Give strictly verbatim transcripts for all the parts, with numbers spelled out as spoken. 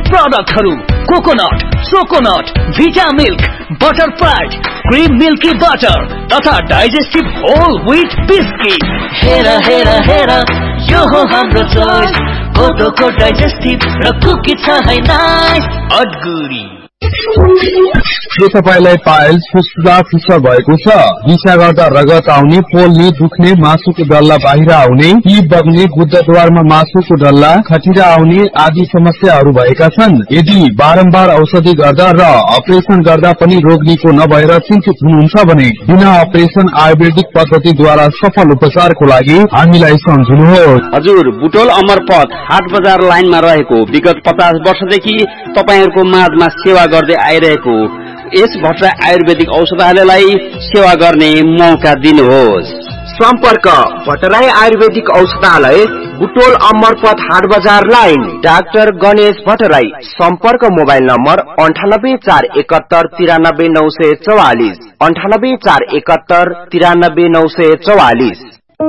प्रोडक्टहरु coconut, सोकोनट, भिटा milk, butterfly, cream milky butter तथा digestive whole wheat biscuit. हेरा हेरा हेरा यो हो हाम्रो चोइस, कोदोको डाइजेस्टिभ र कुकी छ है नाइस अडगुडी। के तपाईलाई पाइल्स फुस्फुसा फिसर भएको छ? दिशा गर्दा रगत आउने, पोल्ने, दुख्ने, मासुको डल्ला बाहिर आउने, पी बग्ने, गुद्दाद्वारमा मासुको डल्ला, खटिरा आउने आदि समस्याहरू भएका छन्? यदि बारम्बार औषधि गर्दा र अपरेसन गर्दा पनि रोग निको नभएर चिन्तित हुनुहुन्छ भने बिना अपरेसन आयुर्वेदिक पद्धतिद्वारा सफल उपचारको लागि हामीलाई सम्झिनुहोस्। हजुर, बुटोल अमरपथ हाट बजार लाइनमा रहेको विगत पचास वर्षदेखि तपाईहरुको माझमा सेवा गर्दै आइरहेको यस भट्टराई आयुर्वेदिक औषधालयलाई सेवा गर्ने मौका दिनुहोस्। सम्पर्क भट्टराई आयुर्वेदिक औषधालय, बुटोल अमरपथ हाट बजार लाइन, डाक्टर गणेश भट्टराई। सम्पर्क मोबाइल नम्बर अन्ठानब्बे चार एकहत्तर तिरानब्बे नौ सय चौवालिस, अन्ठानब्बे चार एकहत्तर तिरानब्बे नौ सय चौवालिस।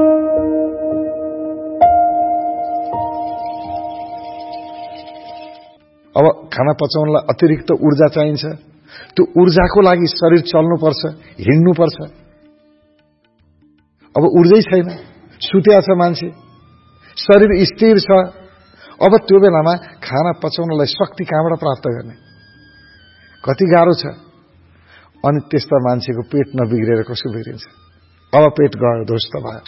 अब खाना पचाउनलाई अतिरिक्त ऊर्जा चाहिन्छ। त्यो ऊर्जाको लागि शरीर चल्नुपर्छ, हिँड्नुपर्छ। अब ऊर्जै छैन, सुत्या छ मान्छे, शरीर स्थिर छ। अब त्यो बेलामा खाना पचाउनलाई शक्ति कहाँबाट प्राप्त गर्ने? कति गाह्रो छ। अनि त्यस्ता मान्छेको पेट नबिग्रेर कसो बिग्रिन्छ? अब पेट गयो, ध्वस्त भयो।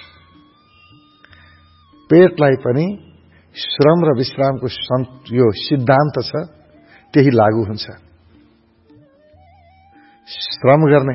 पेटलाई पनि श्रम र विश्रामको यो सिद्धान्त छ, त्यही लागू हुन्छ। श्रम गर्ने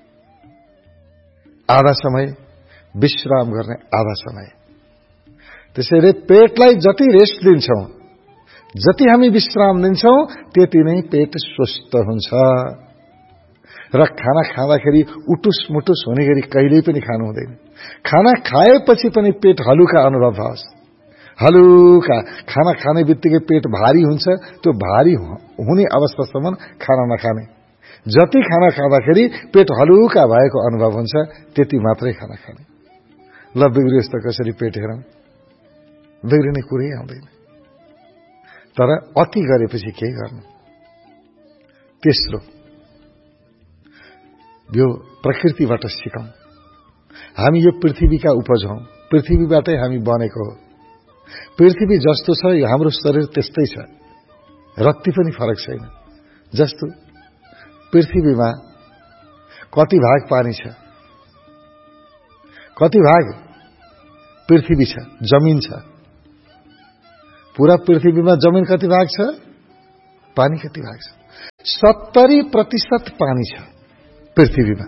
आधा समय, विश्राम गर्ने आधा समय। त्यसैले पेटलाई जति रेस्ट दिन्छौं, जति हामी विश्राम दिन्छौं, त्यति नै पेट स्वस्थ हुन्छ। र खाना खाँदाखेरि उटुस मुटुस हुने गरी कहिल्यै पनि खानु हुँदैन। खाना खाएपछि पनि पेट हलुका अनुभव होस्। हलुका खाना खाने बित्तिकै पेट भारी हुन्छ, त्यो भारी हुने अवस्थासम्म खाना नखाने। जति खाना खाँदाखेरि पेट हलुका भएको अनुभव हुन्छ, त्यति मात्रै खाना खाने। ल बिग्रियोस् त कसरी पेट हेरौँ? बिग्रिने कुरै आउँदैन। तर अति गरेपछि के गर्नु? तेस्रो, यो प्रकृतिबाट सिकौं। हामी यो पृथ्वीका उपज हौं, पृथ्वीबाटै हामी बनेको हो। पृथ्वी जस्तो छ हाम्रो शरीर त्यस्तै छ, रत्ती पनि फरक छैन। जस्तो पृथ्वीमा कति भाग पानी छ, कति भाग पृथ्वी छ, जमिन छ। पूरा पृथ्वीमा जमिन कति भाग छ, पानी कति भाग छ? सत्तरी प्रतिशत पानी छ पृथ्वीमा,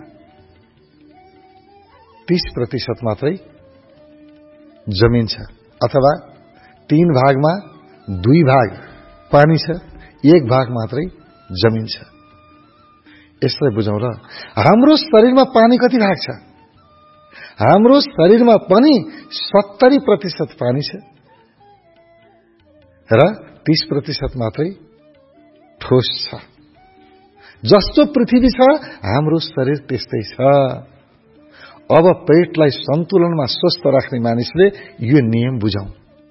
तीस प्रतिशत मात्रै जमिन छ। अथवा तीन भागमा दुई भाग पानी छ, एक भाग मात्रै जमिन छ। यसलाई बुझौं र। हाम्रो शरीरमा पानी कति भाग छ? हाम्रो शरीरमा पनि सत्तरी प्रतिशत पानी छ र तीस प्रतिशत मात्रै ठोस छ। जस्तो पृथ्वी छ हाम्रो शरीर त्यस्तै छ। अब पेटलाई सन्तुलनमा स्वस्थ राख्ने मानिसले यो नियम बुझौं,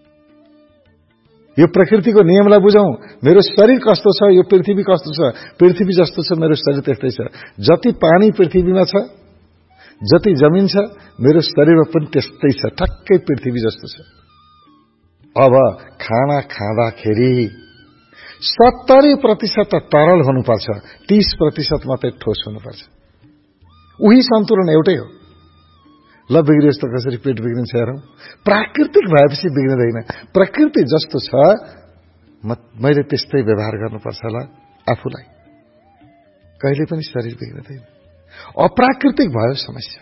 यो प्रकृतिको नियमलाई बुझौं। मेरो शरीर कस्तो छ, यो पृथ्वी कस्तो छ, पृथ्वी जस्तो छ मेरो शरीर त्यस्तै छ। जति पानी पृथ्वीमा छ, जति जमिन छ, मेरो शरीरमा पनि त्यस्तै छ, ठक्कै पृथ्वी जस्तो छ। अब खाना खाँदाखेरि सत्तरी प्रतिशत तरल हुनुपर्छ, तीस प्रतिशत मात्रै ठोस हुनुपर्छ। उही सन्तुलन एउटै हो। ल बिग्रियोस् त कसरी पेट बिग्रिन्छ हेरौँ। प्राकृतिक भएपछि बिग्रिँदैन। प्रकृति जस्तो छ मैले त्यस्तै व्यवहार गर्नुपर्छ होला आफूलाई, कहिले पनि शरीर बिग्रिँदैन। अप्राकृतिक भयो समस्या।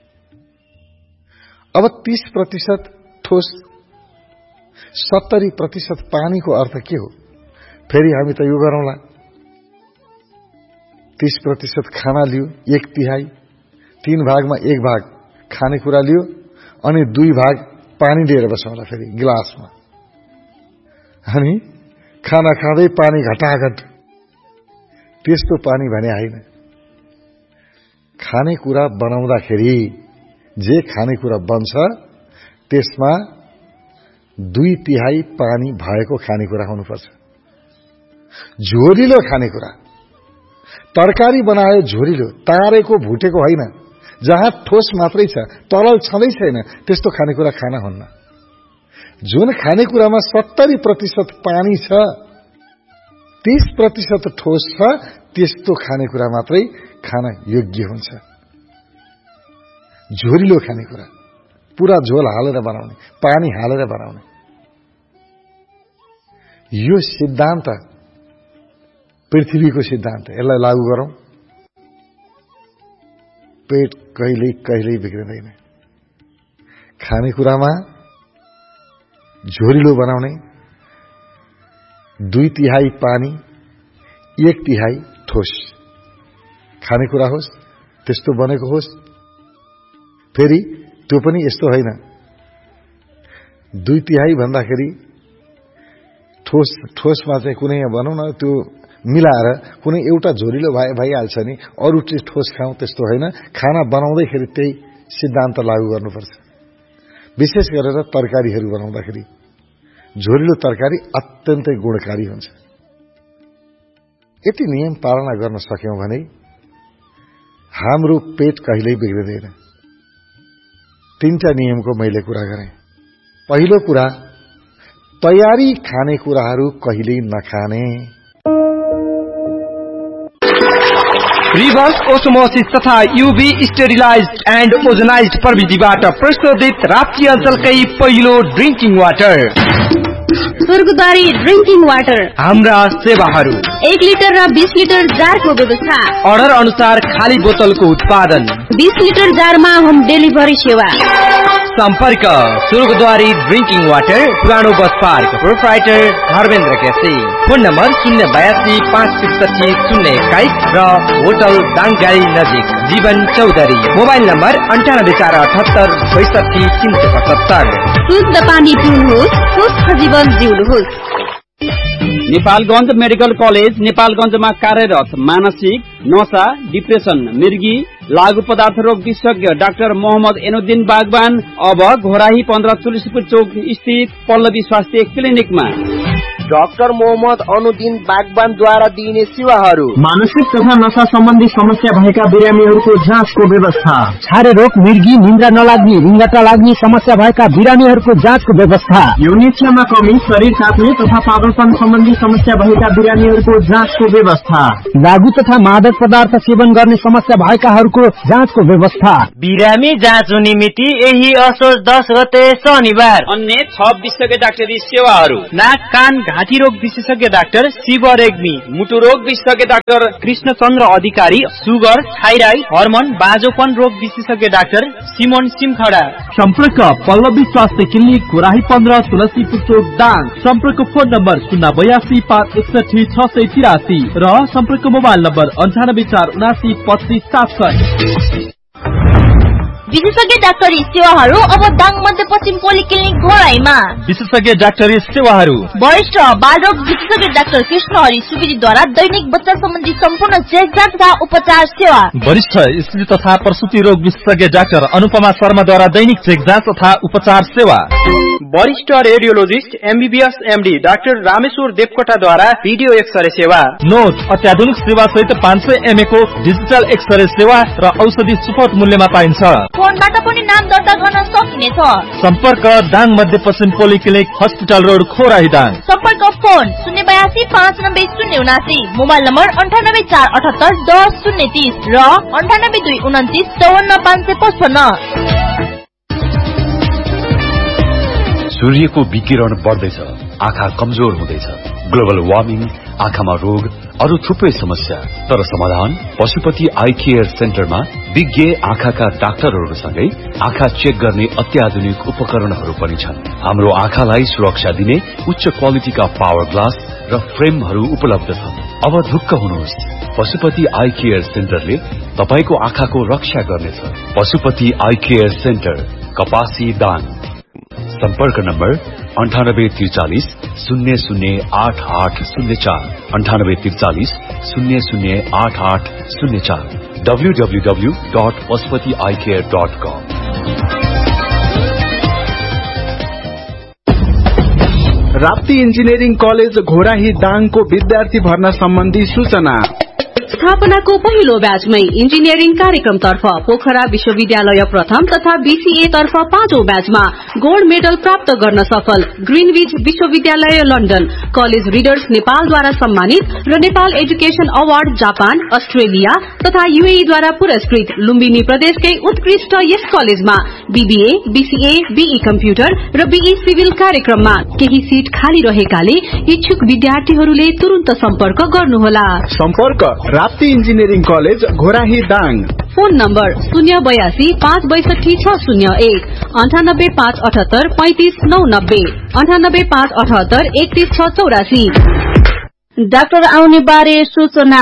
अब तीस प्रतिशत ठोस, सत्तरी प्रतिशत पानीको अर्थ के हो? फेरि हामी त यो गरौँला। तीस प्रतिशत खाना लियो, एक तिहाई, तीन भागमा एक भाग खानेकुरा लियो, अनि दुई भाग पानी लिएर बसौँला फेरि गिलासमा। अनि खाना खाँदै पानी घटाघट, त्यस्तो पानी भने होइन। खानेकुरा बनाउँदाखेरि जे खानेकुरा बन्छ त्यसमा दुई तिहाई पानी भएको खानेकुरा हुनुपर्छ। झोरिलो खानेकुरा, तरकारी बनायो झोरिलो, तारेको भुटेको होइन, जहाँ ठोस मात्रै छ, तरल छँदै छैन, त्यस्तो खानेकुरा खान हुन्न। जुन खानेकुरामा सत्तरी प्रतिशत पानी छ, तीस प्रतिशत ठोस छ, त्यस्तो खानेकुरा मात्रै खान योग्य हुन्छ। झोरिलो खानेकुरा, पूरा झोल हालेर बनाउने, पानी हालेर बनाउने, यो सिद्धान्त पृथ्वीको सिद्धान्त, यसलाई लागू गरौं, पेट कहिल्यै कहिल्यै बिग्रिँदैन। खानेकुरामा झोरिलो बनाउने, दुई तिहाई पानी, एक तिहाई ठोस खानेकुरा होस्, त्यस्तो बनेको होस्। फेरि त्यो पनि यस्तो होइन, दुई तिहाई भन्दाखेरि ठोस ठोसमा चाहिँ कुनै भनौँ न त्यो मिलाएर कुनै एउटा झोरिलो भए भइहाल्छ नि, अरू चिज ठोस खाउँ, त्यस्तो होइन। खाना बनाउँदैखेरि त्यही सिद्धान्त लागू गर्नुपर्छ। विशेष गरेर तरकारीहरू बनाउँदाखेरि झोरिलो तरकारी अत्यन्तै गुणकारी हुन्छ। यति नियम पालना गर्न सक्यौं भने हाम्रो पेट कहिल्यै बिग्रिँदैन। तीनटा नियमको मैले कुरा गरेँ। पहिलो कुरा, तयारी खानेकुराहरू कहिल्यै नखाने। रिभर्स ओस्मोसिस तथा यूवी स्टेरिलाइज्ड एन्ड ओजनाइज्ड प्रविधिबाट प्रशोधित राप्ती अञ्चलकै पहिलो ड्रिंकिङ वाटर स्वर्गद्वारी ड्रिंकिङ वाटर। हाम्रा सेवाहरू एक लिटर र बीस लिटर जारको व्यवस्था, अर्डर अनुसार खाली बोतलको उत्पादन, बीस लिटर जारमा होम डेलिभरी सेवा। सम्पर्क स्वर्गद्वारी ड्रिंकिङ वाटर, पुरानो bus park, proprietor Dharmendra KC. Phone number शून्य बयासी पाँच त्रिसठी शून्य एक्काइस र होटल दाङगाई नजिक जीवन चौधरी। मोबाइल नम्बर अन्ठानब्बे चार अठहत्तर बैसठी तीन सय पचहत्तर। शुद्ध पानी पिउनुहोस्, स्वस्थ जीवन जिउनुहोस्। नेपालगञ्ज मेडिकल कलेज नेपालगञ्जमा कार्यरत मानसिक, नशा, डिप्रेसन, मृगी, लागू पदार्थ रोग विशेषज्ञ डाक्टर मोहम्मद एनुद्दिन बागवान अब घोराही पन्ध्र तुलसीपुर चौक स्थित पल्लवी स्वास्थ्य क्लिनिकमा। डाक्टर मोहम्मद अनुद्दिन बागवानद्वारा दिइने सेवाहरू: मानसिक तथा नशा सम्बन्धी समस्या भएका बिरामीहरूको जाँचको व्यवस्था, छारे रोग, मृगी, निन्द्रा नलाग्ने, रिङ्गटा लाग्ने समस्या भएका बिरामीहरूको जाँचको व्यवस्था, यौनिक्षमा कमी, शरीर काट्ने तथा पागलपन सम्बन्धी समस्या भएका बिरामीहरूको जाँचको व्यवस्था, लागू तथा मादक पदार्थ सेवन गर्ने समस्या भएकाहरूको जाँचको व्यवस्था। बिरामी जाँच हुने मिति यही असोज दस गते शनिबार। अन्य छ विशेषज्ञ डाक्टरी सेवाहरू: नाक कान घाँटी रोग विशेषज्ञ डाक्टर शिव रेग्मी, मुटु रोग विशेषज्ञ डाक्टर कृष्णचन्द्र अधिकारी, सुगर, थाइराइड, हर्मोन, बाजोपन रोग विशेषज्ञ डाक्टर सिमोन सिमखडा। सम्पर्क पल्लवी स्वास्थ्य क्लिनिक, घोराही पन्ध्र तुलसीपुर चौक दाङ। सम्पर्क फोन नम्बर शून्य बयासी पाँच एकसठी छ सय तिरासी र सम्पर्क मोबाइल नम्बर अन्ठानब्बे चार उनासी पच्चिस सात सय। विशेषज्ञ डाक्टरी सेवाहरू अब दाङ मध्यपश्चिम पोलिक्लिनिक घोराईमा। विशेषज्ञ डाक्टरी सेवाहरू: वरिष्ठ बालरोग विशेषज्ञ डाक्टर कृष्ण हरि सुवेदीद्वारा दैनिक बच्चा सम्बन्धी सम्पूर्ण चेकजाँच तथा उपचार सेवा। वरिष्ठ स्त्री तथा प्रसुति रोग विशेषज्ञ डाक्टर अनुपमा शर्माद्वारा दैनिक चेकजाँच तथा उपचार सेवा। वरिष्ठ radiologist MBBS MD doctor Rameshwar देवकोटाद्वारा video x-ray सेवा। नोट अत्याधुनिक सेवा सहित पाँच सय एमए को डिजिटल एक्सरे सेवा र औषधि सुपथ मूल्यमा पाइन्छ। फोनबाट पनि नाम दर्ता गर्न सकिनेछ। सम्पर्क दाङ मध्यपश्चिम पोलिक्लिनिक, हस्पिटल रोड, खोराही दाङ। सम्पर्क फोन शून्य बयासी पाँच नब्बे शून्य उनासी, मोबाइल नम्बर अन्ठानब्बे चार अठहत्तर दस शून्य तीस र अन्ठानब्बे दुई उन्तिस चौवन्न पाँच सय पचपन्न। सूर्यको विकिरण बढ्दैछ, आँखा कमजोर हुँदैछ, ग्लोबल वार्मिङ, आँखामा रोग, अरू थुप्रै समस्या। तर समाधान पशुपति आई केयर सेन्टरमा विज्ञ आँखाका डाक्टरहरूसँगै आँखा चेक गर्ने अत्याधुनिक उपकरणहरू पनि छन्। हाम्रो आँखालाई सुरक्षा दिने उच्च क्वालिटीका पावर ग्लास र फ्रेमहरू उपलब्ध छन्। अब ढुक्क हुनुहोस्, पशुपति आई केयर सेन्टरले तपाईको आँखाको रक्षा गर्नेछ। पशुपति आई केयर सेन्टर, कपासी दाङ। सम्पर्क नम्बर अन्ठानब्बे त्रिचालिस शून्य शून्य आठ आठ शून्य चार, अन्ठानब्बे त्रिचालिस शून्य शून्य आठ आठ शून्य चार, W W W dot Pashupati I care dot com. Rapti engineering college Ghorahi दाङको विद्यार्थी भर्ना सम्बन्धी सूचना। स्थापनाको पहिलो ब्याचमै इन्जिनियरिङ कार्यक्रम तर्फ पोखरा विश्वविद्यालय प्रथम तथा बीसीए तर्फ पाँचौं ब्याचमा गोल्ड मेडल प्राप्त गर्न सफल ग्रीनविच विश्वविद्यालय लन्डन कलेज रिडर्स नेपालद्वारा सम्मानित र Nepal education award Japan Australia तथा यूएईद्वारा पुरस्कृत लुम्बिनी प्रदेशकै उत्कृष्ट यस कलेजमा बीबीए बीसीए बीई कम्प्युटर र बीई सिभिल कार्यक्रममा केही सीट खाली रहेकाले इच्छुक विद्यार्थीहरूले तुरुन्त सम्पर्क गर्नुहोला। सम्पर्क Rapti engineering college Ghorahi Dang. Phone number शून्य बयासी पाँच बैसठी छ शून्य एक अन्ठानब्बे पाँच अठहत्तर पैंतिस नौ नब्बे अन्ठानब्बे पाँच अठहत्तर एकतीस छ चौरासी। डाक्टर आउने बारे सूचना।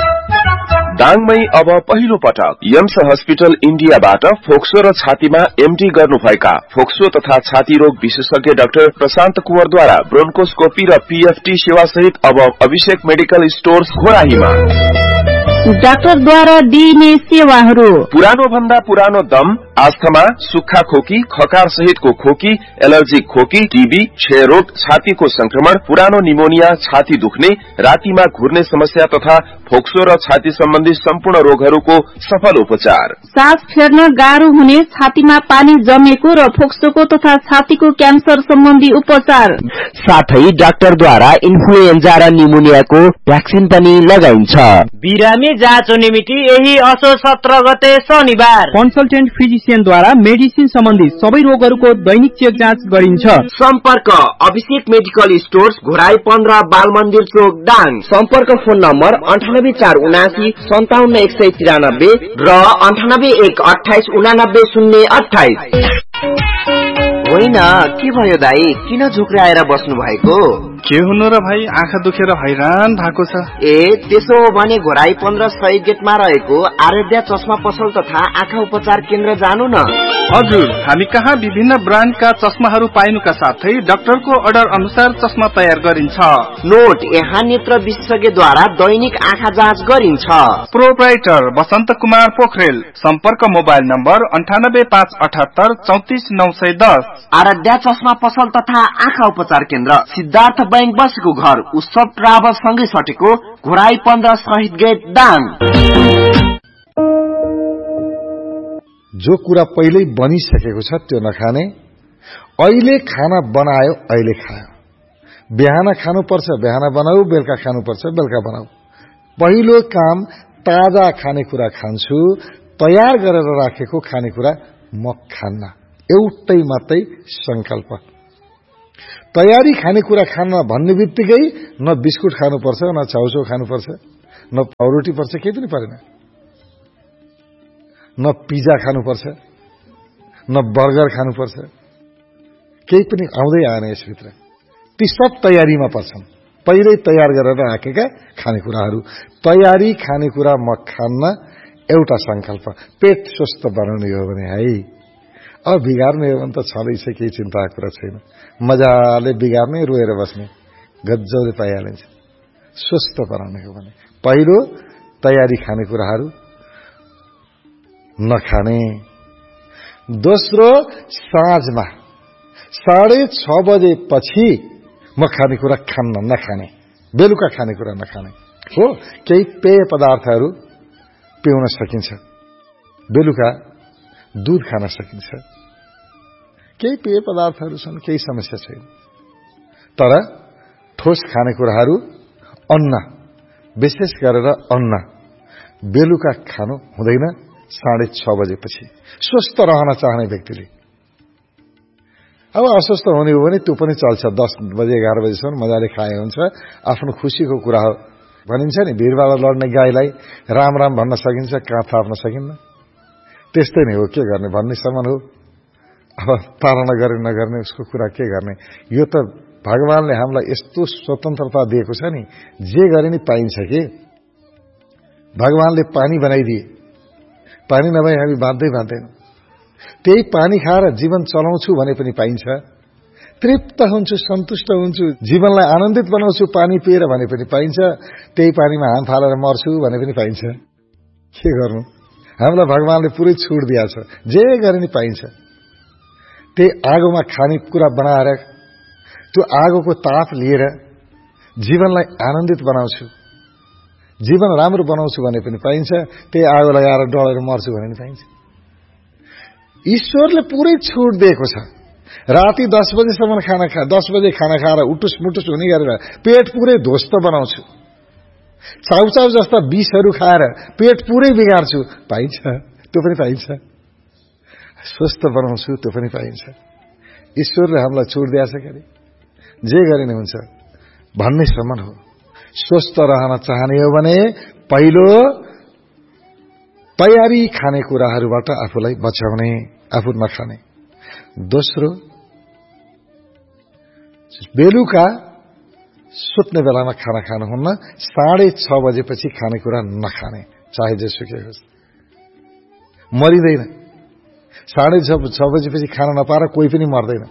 दाङमै अब पहिलो पटक यम्स हस्पिटल इन्डियाबाट फोक्सो र छातीमा एमडी गर्नुभएका फोक्सो तथा छाती रोग विशेषज्ञ डाक्टर प्रशान्त कुवरद्वारा ब्रोन्कोस्कोपी र पीएफटी सेवा सहित अब अभिषेक मेडिकल स्टोर्स घोराहीमा। डाक्टरद्वारा दिइने सेवाहरू पुरानो भन्दा पुरानो दम, आस्थमा, सुक्खा खोकी, खकार सहितको खोकी, एलर्जी खोकी, टीबी, क्षयरोग, छातीको संक्रमण, पुरानो निमोनिया, छाती दुख्ने, रातिमा घुर्ने समस्या तथा फोक्सो र छाती सम्बन्धी सम्पूर्ण रोगहरूको सफल उपचार। सास फेर्न गाह्रो हुने, छातीमा पानी जमेको र फोक्सोको तथा छातीको क्यान्सर सम्बन्धी उपचार। साथै डाक्टरद्वारा इन्फ्लुएन्जा र निमोनियाको भ्याक्सिन पनि लगाइन्छ। बिरामी जाँचो निमित्त यही असोज सत्र गते शनिबार कन्सल्टेन्ट फिजिसियनद्वारा मेडिसिन सम्बन्धी सबै रोगहरूको दैनिक चेक जाँच गरिन्छ। सम्पर्क अभिषेक मेडिकल स्टोर्स घोराई पन्ध्र बाल मन्दिर चोक दाङ। सम्पर्क फोन नम्बर अन्ठानब्बे चार उनासी सन्ताउन्न एक सय तिरानब्बे र अन्ठानब्बे एक अठाइस उनानब्बे शून्य अठाइस। होइन के भयो दाई, किन झुक्राएर बस्नु भएको? के हुनु र भाइ, आँखा दुखेर हैरान भएको छ। ए त्यसो हो भने घोराई पन्ध्र सय गेटमा रहेको आराध्या चस्मा पसल तथा आँखा उपचार केन्द्र जानु न। हजुर, हामी कहाँ विभिन्न ब्रान्डका चस्माहरू पाइनुका साथै डाक्टरको अर्डर अनुसार चस्मा तयार गरिन्छ। नोट, यहाँ नेत्र विशेषज्ञद्वारा दैनिक आँखा जाँच गरिन्छ। प्रोप्राइटर बसन्त कुमार पोखरेल। सम्पर्क मोबाइल नम्बर अन्ठानब्बे पाँच अठहत्तर चौतिस नौ सय दस। आराध्या चस्मा पसल तथा आँखा उपचार केन्द्र सिद्धार्थ बैंक बसेको घर उत्सव ट्राभल सँगै सटेको घोराई पन्ध्र शहीद गेट दाङ। जो कुरा पहिल्यै बनिसकेको छ त्यो नखाने, अहिले खाना बनायो अहिले खायो, बिहान खानुपर्छ बिहान बनाऊ, बेलुका खानुपर्छ बेलुका बनाऊ। पहिलो काम ताजा खानेकुरा खान्छु, तयार गरेर राखेको खानेकुरा म खान्न। एउटै मात्रै संकल्प। तयारी खानेकुरा खान भन्ने बित्तिकै न बिस्कुट खानुपर्छ, न चाउचाउ खानुपर्छ, न पाउरोटी पर्छ, केही पनि परेन। न पिज्जा खानुपर्छ, न बर्गर खानुपर्छ, केही पनि आउँदै आएन यसभित्र। ती सब तयारीमा पर्छन्। पहिल्यै तयार गरेर राखेका खानेकुराहरू। तयारी खानेकुरा म खान्न, एउटा संकल्प। पेट स्वस्थ बनाउने हो भने है, अब बिगार्ने हो भने त छँदैछ, केही चिन्ताको कुरा छैन। मजाले बिगार्ने, रोएर बस्ने, गज्जौले पाइहालिन्छ। स्वस्थ बनाउने हो भने पहिलो तयारी खानेकुराहरू नखाने। दोस्रो, साँझमा साढे छ बजे पछि म खानेकुरा खान्न, नखाने। बेलुका खानेकुरा नखाने हो। केही पेय पदार्थहरू पिउन सकिन्छ, बेलुका दूध खान सकिन्छ। केही पेय पदार्थहरू छन्, केही समस्या छैन। तर ठोस खानेकुराहरू, अन्न, विशेष गरेर अन्न बेलुका खानु हुँदैन साढे छ बजेपछि। स्वस्थ रहन चाहने व्यक्तिले। अब अस्वस्थ हुने हो भने त्यो पनि चल्छ। दस बजे एघार बजेसम्म मजाले खाए हुन्छ, आफ्नो खुसीको कुरा हो। भनिन्छ नि, भिरबाट लड्ने गाईलाई राम राम भन्न सकिन्छ, काँ थाप्न सकिन्न। त्यस्तै नै हो, के गर्ने भन्ने समान हो। अब पालना गर्ने नगर्ने उसको कुरा के गर्ने। यो त भगवानले हामीलाई यस्तो स्वतन्त्रता दिएको छ नि, जे गरे नि पाइन्छ के। भगवानले पानी बनाइदिए, पानी नभए हामी बाँच्दै बाँच्दैनौँ। त्यही पानी खाएर जीवन चलाउँछु भने पनि पाइन्छ। तृप्त हुन्छु, सन्तुष्ट हुन्छु, जीवनलाई आनन्दित बनाउँछु पानी पिएर भने पनि पाइन्छ। त्यही पानीमा हात फालेर मर्छु भने पनि पाइन्छ। के गर्नु, हामीलाई भगवानले पुरै छुट दिएको छ, जे गरे नि पाइन्छ। त्यही आगोमा खानेकुरा बनाएर त्यो आगोको ताप लिएर जीवनलाई आनन्दित बनाउँछु, जीवन राम्रो बनाउँछु भने पनि पाइन्छ, त्यही आगो लगाएर डढेर मर्छु भने पनि पाइन्छ। ईश्वरले पुरै छुट दिएको छ। राति दस बजेसम्म खाना खा दस बजे खाना खाएर उटुस मुटुस हुने गरेर पेट पुरै ध्वस्त बनाउँछु, चाउचाउ जस्ता विषहरू खाएर पेट पुरै बिगार्छु, पाइन्छ, त्यो पनि पाइन्छ। स्वस्थ बनाउँछु, त्यो पनि पाइन्छ। ईश्वरले हामीलाई छुट दिएछ गरे जे गरे नै हुन्छ भन्ने सम्म हो। स्वस्थ रहन चाहने हो भने पहिलो तयारी खानेकुराहरूबाट आफूलाई बचाउने, आफू नखाने। दोस्रो, बेलुका सुत्ने बेलामा खाना खानुहुन्न, साढे छ बजेपछि खानेकुरा नखाने, चाहे जेसुकै होस्। मरिँदैन, साढे छ छ बजेपछि खाना नपाएर कोही पनि मर्दैन।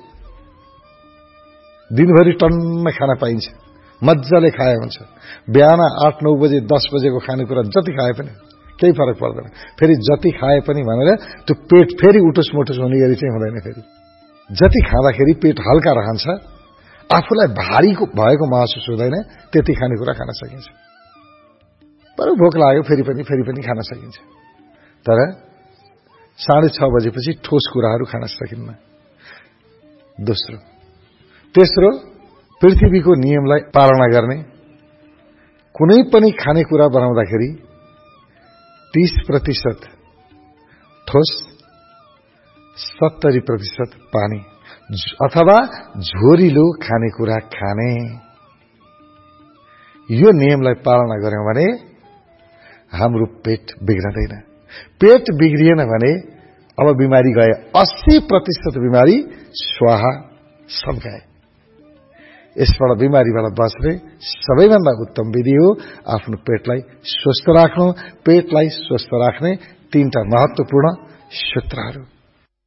दिनभरि टन्न खाना पाइन्छ, मजाले खाए हुन्छ। बिहान आठ नौ बजे दस बजेको खानेकुरा जति खाए पनि केही फरक पर्दैन। फेरि जति खाए पनि भनेर त्यो पेट फेरि उटुस मुटुस हुने गरी चाहिँ हुँदैन। फेरि जति खाँदाखेरि पेट हल्का रहन्छ, आफूलाई भारी भएको महसुस हुँदैन, त्यति खानेकुरा खान सकिन्छ। बरु भोक लाग्यो फेरि पनि फेरि पनि खान सकिन्छ, तर साढे छ बजेपछि ठोस कुराहरू खान सकिन्न। दोस्रो, तेस्रो, पृथ्वीको नियमलाई पालना गर्ने। कुनै पनि खानेकुरा बनाउँदाखेरि तीस प्रतिशत ठोस, सत्तरी प्रतिशत पानी अथवा झोरिलो खानेकुरा खाने। यो नियमलाई पालना गर्यौं भने हाम्रो पेट बिग्रदैन। पेट बिग्रिएन भने अब बिमारी गए, अस्सी प्रतिशत बिमारी स्वाहा, सब गए। यसबाट बिमारीबाट बच्ने सबैभन्दा उत्तम विधि हो आफ्नो पेटलाई स्वस्थ राख्नु। पेटलाई स्वस्थ राख्ने तीनटा महत्वपूर्ण सूत्रहरू।